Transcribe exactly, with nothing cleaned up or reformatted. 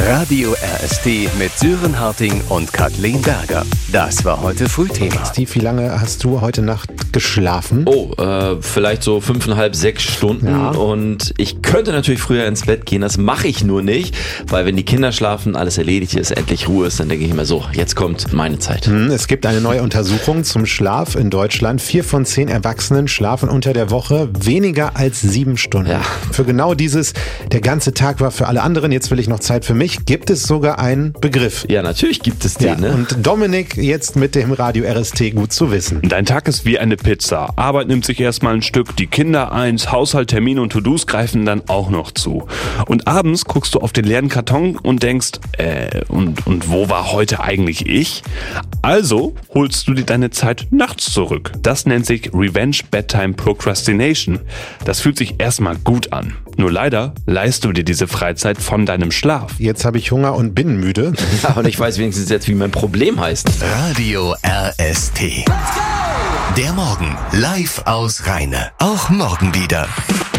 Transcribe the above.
Radio R S T mit Sören Harting und Kathleen Berger. Das war heute Frühthema. Steve, wie lange hast du heute Nacht geschlafen? Oh, äh, vielleicht so fünfeinhalb, sechs Stunden. Ja. Und ich könnte natürlich früher ins Bett gehen, das mache ich nur nicht, weil wenn die Kinder schlafen, alles erledigt ist, endlich Ruhe ist, dann denke ich immer so, jetzt kommt meine Zeit. Es gibt eine neue Untersuchung zum Schlaf in Deutschland. Vier von zehn Erwachsenen schlafen unter der Woche weniger als sieben Stunden. Ja. Für genau dieses, der ganze Tag war für alle anderen, jetzt will ich noch Zeit für mich, gibt es sogar einen Begriff. Ja, natürlich gibt es den, Ja, ne? und Dominik jetzt mit dem Radio R S T gut zu wissen. Dein Tag ist wie eine Pizza. Arbeit nimmt sich erstmal ein Stück, die Kinder eins, Haushalt, Termine und To-Dos greifen dann auch noch zu. Und abends guckst du auf den leeren Karton und denkst, äh, und, und wo war heute eigentlich ich? Also holst du dir deine Zeit nachts zurück. Das nennt sich Revenge Bedtime Procrastination. Das fühlt sich erstmal gut an. Nur leider leihst du dir diese Freizeit von deinem Schlaf. Jetzt habe ich Hunger und bin müde. Ja, und ich weiß wenigstens jetzt, wie mein Problem heißt. Radio R S T. Der Morgen live aus Rheine. Auch morgen wieder.